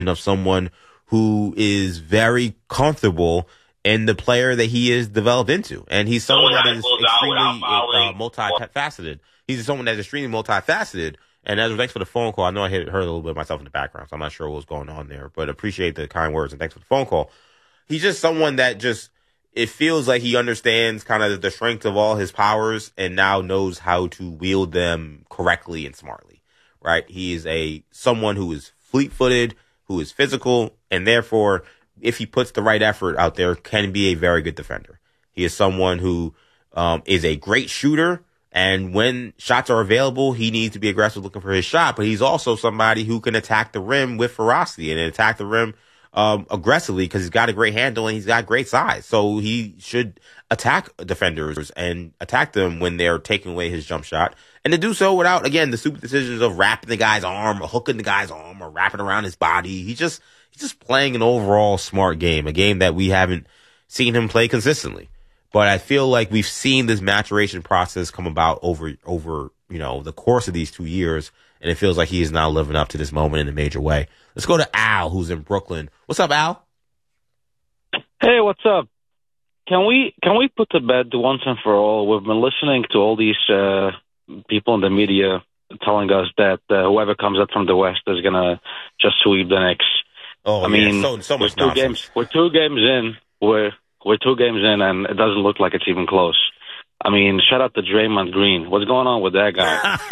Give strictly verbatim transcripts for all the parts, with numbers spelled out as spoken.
of someone who is very comfortable in the player that he is developed into. And he's someone that is extremely uh, multifaceted. He's someone that's extremely multifaceted. And as thanks for the phone call. I know I heard a little bit myself in the background, so I'm not sure what was going on there, but appreciate the kind words and thanks for the phone call. He's just someone that just, it feels like he understands kind of the strength of all his powers and now knows how to wield them correctly and smartly, right? He is a someone who is fleet-footed, who is physical, and therefore, if he puts the right effort out there, can be a very good defender. He is someone who um, is a great shooter, and when shots are available, he needs to be aggressive looking for his shot, but he's also somebody who can attack the rim with ferocity and attack the rim um, aggressively because he's got a great handle and he's got great size. So he should attack defenders and attack them when they're taking away his jump shot. And to do so without, again, the stupid decisions of wrapping the guy's arm or hooking the guy's arm or wrapping around his body. He just, he's just playing an overall smart game, a game that we haven't seen him play consistently. But I feel like we've seen this maturation process come about over, over, you know, the course of these two years. And it feels like he is now living up to this moment in a major way. Let's go to Al, who's in Brooklyn. What's up, Al? Hey, what's up? Can we, can we put to bed once and for all? We've been listening to all these, uh, people in the media telling us that uh, whoever comes up from the West is going to just sweep the Knicks. Oh, I yeah, mean, so, so much we're two nonsense. games, we're two games in. We're, we're two games in, and it doesn't look like it's even close. I mean, shout out to Draymond Green. What's going on with that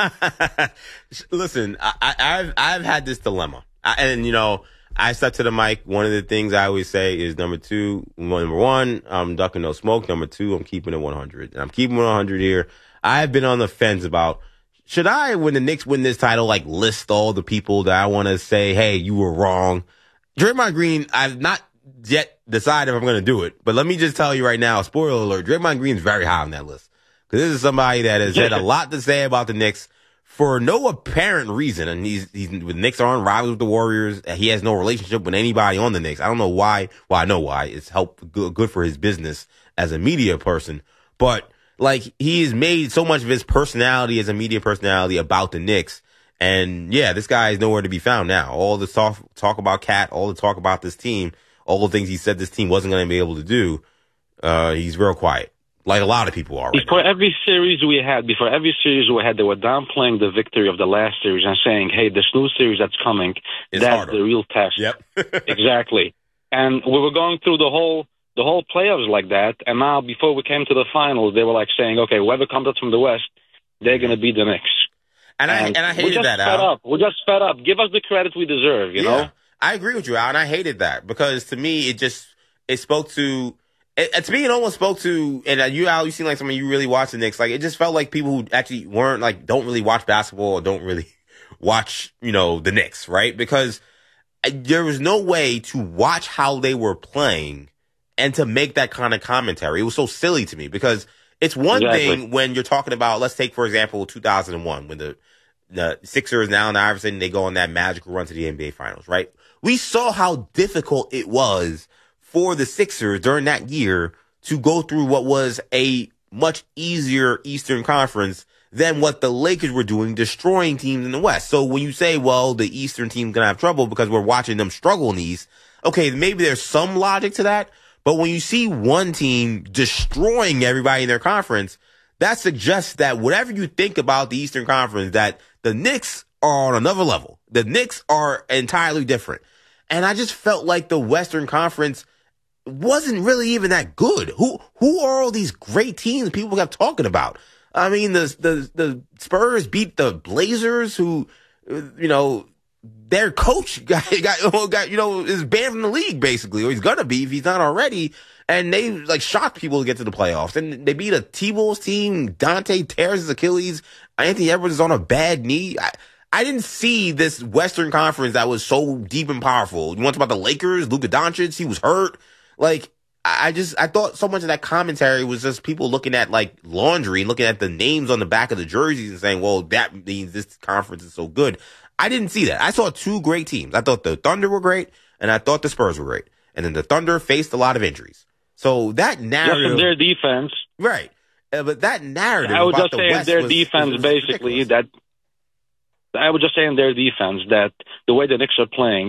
guy? Listen, I, I, I've I've had this dilemma, I, and you know, I said to the mic. One of the things I always say is number two, number one, I'm ducking no smoke. Number two, I'm keeping it one hundred, and I'm keeping it one hundred here. I've been on the fence about should I, when the Knicks win this title, like list all the people that I want to say, hey, you were wrong. Draymond Green, I've not yet decided if I'm going to do it, but let me just tell you right now, spoiler alert, Draymond Green's very high on that list. Because this is somebody that has had a lot to say about the Knicks for no apparent reason. And he's, he's, the Knicks aren't rivals with the Warriors. He has no relationship with anybody on the Knicks. I don't know why. Well, I know why. It's helped good, good for his business as a media person. But like, he has made so much of his personality as a media personality about the Knicks. And yeah, this guy is nowhere to be found now. All the talk, talk about Cat, all the talk about this team, all the things he said this team wasn't going to be able to do, uh, he's real quiet. Like a lot of people are. Right before now. every series we had, before every series we had, they were downplaying the victory of the last series and saying, hey, this new series that's coming, it's that's harder. The real test. Yep. Exactly. And we were going through the whole the whole playoffs like that, and now before we came to the finals, they were like saying, okay, whoever comes up from the West, they're going to beat the Knicks. And, and I and I hated we're just that, fed Al. Up. We're just fed up. Give us the credit we deserve, you yeah, know? I agree with you, Al, and I hated that because to me, it just, it spoke to, it, to me, it almost spoke to, and you, Al, you seem like someone you really watch the Knicks. Like, it just felt like people who actually weren't, like, don't really watch basketball or don't really watch, you know, the Knicks, right? Because there was no way to watch how they were playing and to make that kind of commentary. It was so silly to me because it's one exactly. thing when you're talking about, let's take, for example, two thousand one, when the, the Sixers and Allen Iverson, they go on that magical run to the N B A Finals, right? We saw how difficult it was for the Sixers during that year to go through what was a much easier Eastern Conference than what the Lakers were doing, destroying teams in the West. So when you say, well, the Eastern team's going to have trouble because we're watching them struggle in the East, okay, maybe there's some logic to that. But when you see one team destroying everybody in their conference, that suggests that whatever you think about the Eastern Conference, that the Knicks are on another level. The Knicks are entirely different. And I just felt like the Western Conference wasn't really even that good. Who who are all these great teams people kept talking about? I mean, the the the Spurs beat the Blazers, who, you know, their coach got, got, got, you know, is banned from the league, basically, or he's gonna be if he's not already. And they, like, shocked people to get to the playoffs. And they beat a T-Wolves team. Dante tears his Achilles. Anthony Edwards is on a bad knee. I, I didn't see this Western Conference that was so deep and powerful. You want to talk about the Lakers? Luka Doncic, he was hurt. Like, I just, I thought so much of that commentary was just people looking at, like, laundry, looking at the names on the back of the jerseys and saying, well, that means this conference is so good. I didn't see that. I saw two great teams. I thought the Thunder were great, and I thought the Spurs were great. And then the Thunder faced a lot of injuries. So that narrative. Just their defense. Right. Uh, but that narrative. I would about just the say West their was, defense, was basically, ridiculous. that. I would just say in their defense that the way the Knicks are playing,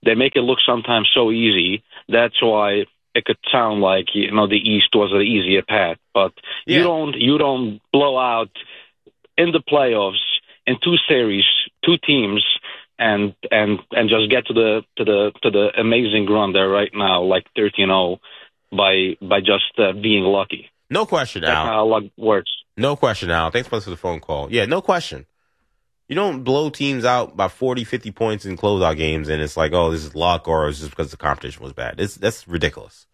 they make it look sometimes so easy. That's why it could sound like, you know, the East was an easier path. But Yeah. you don't you don't blow out in the playoffs in two series, two teams, and and and just get to the to the to the amazing run there right now, like thirteen oh, by by just uh, being lucky. No question, That's Al. how luck works. No question, Al. Thanks for the phone call. Yeah, no question. You don't blow teams out by forty, fifty points in closeout games, and it's like, oh, this is luck, or it's just because the competition was bad. It's, that's ridiculous.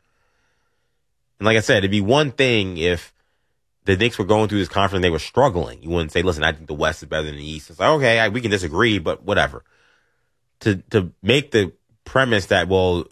And like I said, it'd be one thing if the Knicks were going through this conference and they were struggling. You wouldn't say, listen, I think the West is better than the East. It's like, okay, I, we can disagree, but whatever. To to make the premise that, well,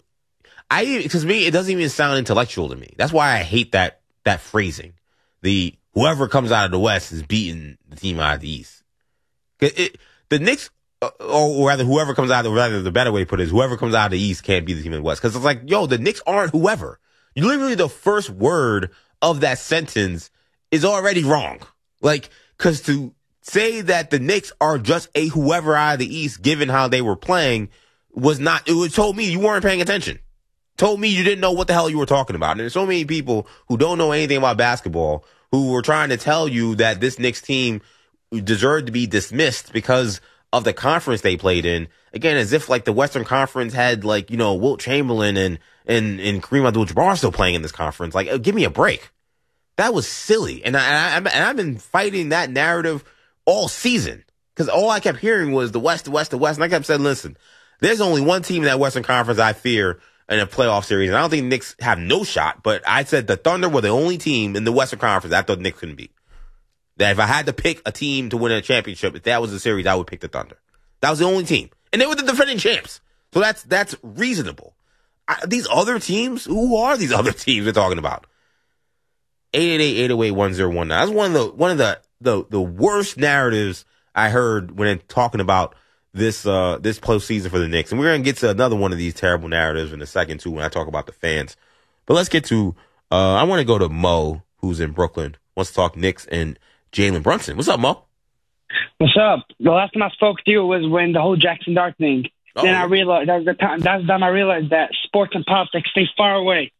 I because me, it doesn't even sound intellectual to me. That's why I hate that that phrasing. The whoever comes out of the West is beating the team out of the East. It, it, the Knicks, uh, or rather, whoever comes out of the, rather, the better way to put it is whoever comes out of the East can't be the team in the West. Because it's like, yo, the Knicks aren't whoever. You literally, the first word of that sentence is already wrong. Like, because to say that the Knicks are just a whoever out of the East, given how they were playing, was not, it was told me you weren't paying attention. Told me you didn't know what the hell you were talking about. And there's so many people who don't know anything about basketball who were trying to tell you that this Knicks team deserved to be dismissed because of the conference they played in. Again, as if like the Western Conference had like, you know, Wilt Chamberlain and, and, and Kareem Abdul-Jabbar still playing in this conference. Like, give me a break. That was silly. And, I, and, I, and I've been fighting that narrative all season because all I kept hearing was the West, the West, the West. And I kept saying, listen, there's only one team in that Western Conference I fear in a playoff series. And I don't think Knicks have no shot, but I said the Thunder were the only team in the Western Conference I thought Knicks couldn't beat. That if I had to pick a team to win a championship, if that was a series, I would pick the Thunder. That was the only team. And they were the defending champs. So that's that's reasonable. I, these other teams, who are these other teams we're talking about? eight eight eight, eight oh eight, one oh one nine. That's one of the one of the, the, the worst narratives I heard when talking about this uh this postseason for the Knicks. And we're gonna get to another one of these terrible narratives in a second too when I talk about the fans. But let's get to uh I want to go to Mo, who's in Brooklyn, wants to talk Knicks and Jalen Brunson. What's up, Mo? What's up? The last time I spoke to you was when the whole Jackson Dart thing. Oh. Then I realized that was the time. That's the time I realized that sports and politics stay far away.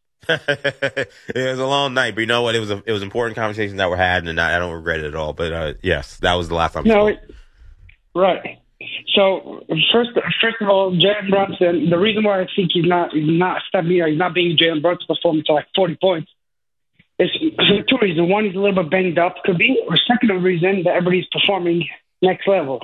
It was a long night, but you know what? It was a, it was important conversations that were had, and I, I don't regret it at all. But uh, yes, that was the last time. No, we it, right. So first, first of all, Jalen Brunson. The reason why I think he's not he's not stepping, he's not being Jalen Brunson's performance to like forty points. It's for two reasons. One, he's a little bit banged up, could be. Or second reason, that everybody's performing next level.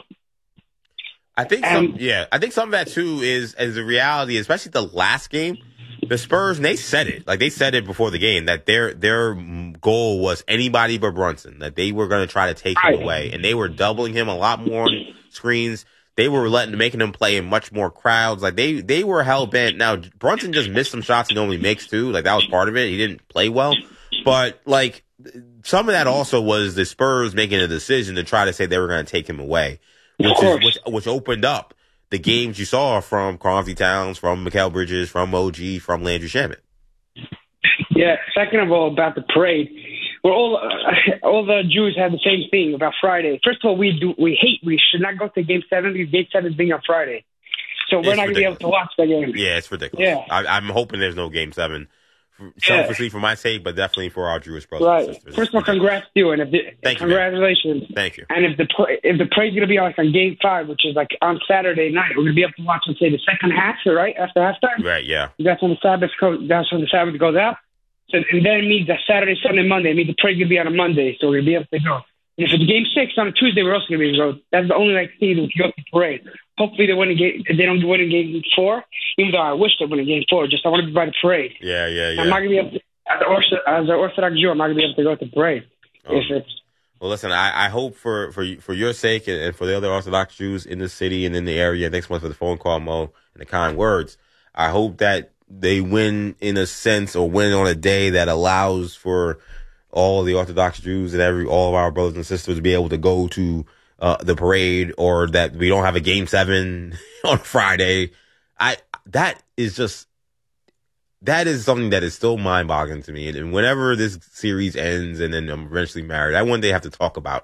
I think And- some, yeah, I think some of that too is is the reality, especially the last game. The Spurs, and they said it, like they said it before the game, that their their goal was anybody but Brunson, that they were going to try to take him Right. away, and they were doubling him a lot more on screens. They were letting making him play in much more crowds. Like they they were hell bent. Now Brunson just missed some shots he normally makes too. Like that was part of it. He didn't play well. But, like, some of that also was the Spurs making a decision to try to say they were going to take him away, which is which, which opened up the games you saw from Karl-Anthony Towns, from Mikal Bridges, from O G, from Landry Shamet. Yeah. Second of all, about the parade, we're all uh, all the Jews have the same thing about Friday. First of all, we do we hate we should not go to Game Seven because Game Seven is being on Friday, so we're It's not going to be able to watch the game. Yeah, it's ridiculous. Yeah. I, I'm hoping there's no Game Seven, Yeah. selfishly for my sake, but definitely for our Jewish brothers Right. and sisters. First of all, congrats to you, and if the, Thank you, man. congratulations. Thank you. And if the pra- if the parade's going to be like on Game Five, which is like on Saturday night, we're going to be able to watch, let's say, the second half, right after halftime. Right? Yeah. That's when the Sabbath goes. That's when the Sabbath goes out. So, and then it means that Saturday, Sunday, Monday. It means the parade's going to be on a Monday, so we're going to be able to go. And if it's Game Six on a Tuesday, we're also going to be able to go. That's the only like thing that we can go to the parade. Hopefully, they win in game. They don't win in Game Four, even though I wish they win in Game Four. Just I want to be by the parade. Yeah, yeah, I'm not yeah. going to be able to. As an Orthodox, as an Orthodox Jew, I'm not going to be able to go to the parade. Oh. If it's Well, listen, I, I hope for, for for your sake and, and for the other Orthodox Jews in the city and in the area, thanks so much for the phone call, Mo, and the kind words. I hope that they win in a sense or win on a day that allows for all the Orthodox Jews and every all of our brothers and sisters to be able to go to uh, the parade, or that we don't have a Game Seven on Friday. I that is just. That is something that is still mind-boggling to me. And whenever this series ends and then I'm eventually married, I one day have to talk about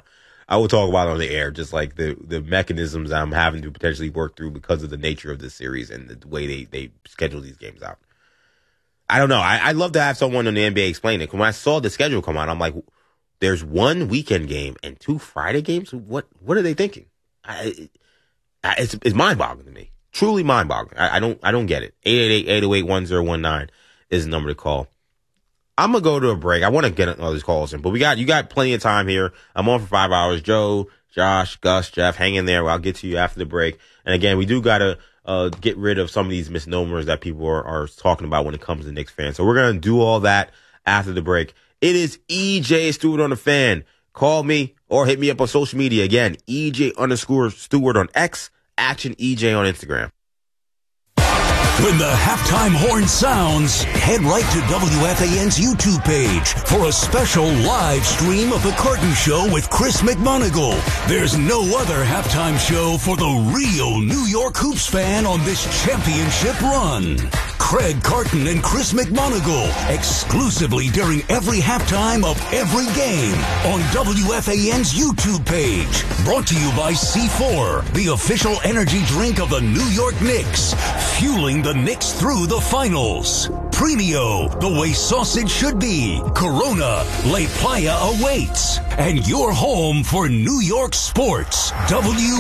I will talk about it on the air, just like the, the mechanisms I'm having to potentially work through because of the nature of this series and the way they, they schedule these games out. I don't know. I, I'd love to have someone in the N B A explain it. When I saw the schedule come out, I'm like, there's one weekend game and two Friday games? What what are they thinking? I, it's it's mind-boggling to me. Truly mind-boggling. I, I don't I don't get it. eight eight eight, eight oh eight, one oh one nine is the number to call. I'm going to go to a break. I want to get all these calls in, but we got you got plenty of time here. I'm on for five hours. Joe, Josh, Gus, Jeff, hang in there. I'll get to you after the break. And again, we do got to uh, get rid of some of these misnomers that people are, are talking about when it comes to Knicks fans. So we're going to do all that after the break. It is E J Stewart on the Fan. Call me or hit me up on social media. Again, E J underscore Stewart on X, Action E J on Instagram. When the halftime horn sounds, head right to W F A N's YouTube page for a special live stream of The Carton Show with Chris McMonagle. There's no other halftime show for the real New York Hoops fan on this championship run. Craig Carton and Chris McMonagle, exclusively during every halftime of every game on W F A N's YouTube page. Brought to you by C four, the official energy drink of the New York Knicks, fueling the Knicks through the finals. Premio, the way sausage should be. Corona, La Playa awaits. And your home for New York sports, W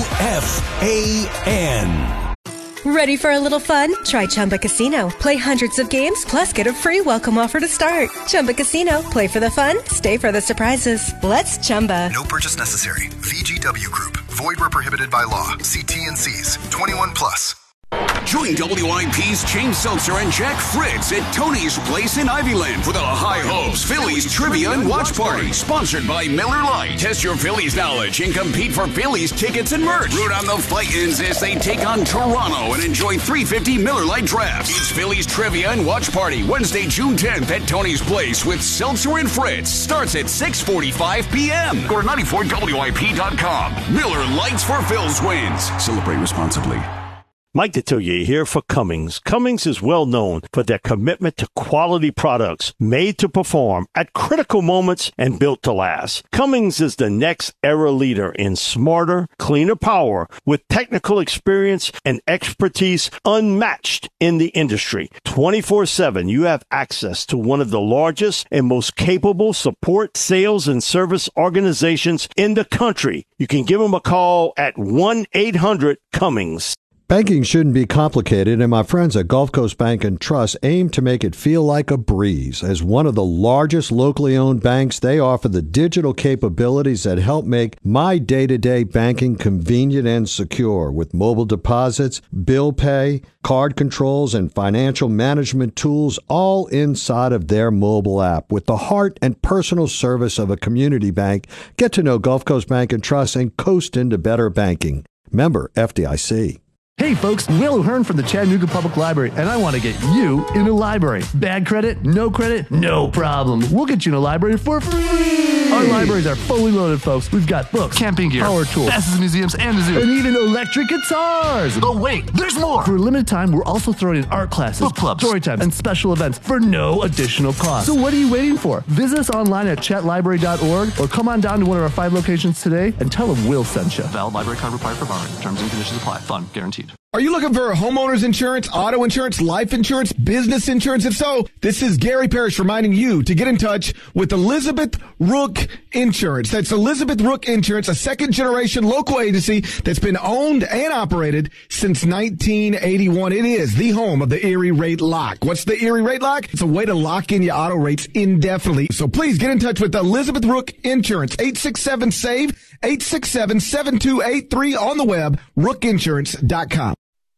F A N. Ready for a little fun? Try Chumba Casino. Play hundreds of games, plus get a free welcome offer to start. Chumba Casino. Play for the fun, stay for the surprises. Let's Chumba. No purchase necessary. V G W Group. Void where prohibited by law. See T and C's. twenty-one plus. Join W I P's Shane Seltzer and Jack Fritz at Tony's Place in Ivyland for the High Hopes Phillies Trivia and Watch Party, sponsored by Miller Lite. Test your Phillies knowledge and compete for Phillies tickets and merch. Root on the Fightins as they take on Toronto and enjoy three fifty Miller Lite drafts. It's Phillies Trivia and Watch Party, Wednesday, June tenth at Tony's Place with Seltzer and Fritz. Starts at six forty-five p.m. Go to ninety-four W I P dot com. Miller Lites for Phils wins. Celebrate responsibly. Mike Detillier here for Cummings. Cummings is well known for their commitment to quality products made to perform at critical moments and built to last. Cummings is the next era leader in smarter, cleaner power with technical experience and expertise unmatched in the industry. twenty-four seven, you have access to one of the largest and most capable support, sales, and service organizations in the country. You can give them a call at one eight hundred Cummings. Banking shouldn't be complicated, and my friends at Gulf Coast Bank and Trust aim to make it feel like a breeze. As one of the largest locally owned banks, they offer the digital capabilities that help make my day-to-day banking convenient and secure. With mobile deposits, bill pay, card controls, and financial management tools all inside of their mobile app. With the heart and personal service of a community bank, get to know Gulf Coast Bank and Trust and coast into better banking. Member F D I C. Hey folks, Will O'Hearn from the Chattanooga Public Library, and I want to get you in a library. Bad credit? No credit? No problem. We'll get you in a library for free. Our libraries are fully loaded, folks. We've got books, camping gear, power tools, passes to museums and the zoo, and even electric guitars. Oh wait, there's more. For a limited time, we're also throwing in art classes, book clubs, story times, and special events for no additional cost. So what are you waiting for? Visit us online at chat library dot org or come on down to one of our five locations today and tell them Will sent you. Valid library card required for borrowing. Terms and conditions apply. Fun guaranteed. Are you looking for homeowners insurance, auto insurance, life insurance, business insurance? If so, this is Gary Parrish reminding you to get in touch with Elizabeth Rook Insurance. That's Elizabeth Rook Insurance, a second-generation local agency that's been owned and operated since nineteen eighty-one. It is the home of the Erie Rate Lock. What's the Erie Rate Lock? It's a way to lock in your auto rates indefinitely. So please get in touch with Elizabeth Rook Insurance, eight six seven, S A V E, eight six seven, seven two eight three on the web, rook insurance dot com.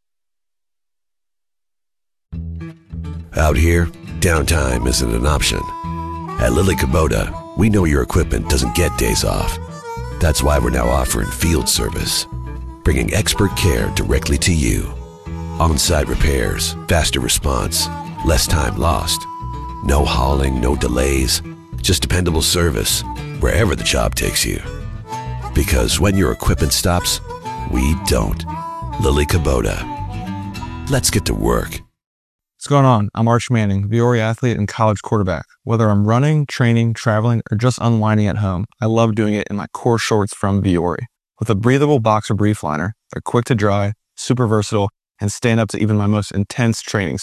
Out here, downtime isn't an option. At Lily Kubota, we know your equipment doesn't get days off. That's why we're now offering field service, bringing expert care directly to you. On-site repairs, faster response, less time lost. No hauling, no delays, just dependable service wherever the job takes you. Because when your equipment stops, we don't. Lily Kubota. Let's get to work. What's going on? I'm Arch Manning, Viore athlete and college quarterback. Whether I'm running, training, traveling, or just unwinding at home, I love doing it in my core shorts from Viore. With a breathable boxer brief liner, they're quick to dry, super versatile, and stand up to even my most intense training